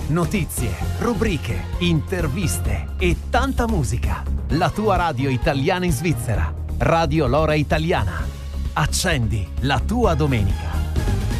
Notizie, rubriche, interviste e tanta musica. La tua radio italiana in Svizzera. Radio Lora Italiana. Accendi la tua domenica.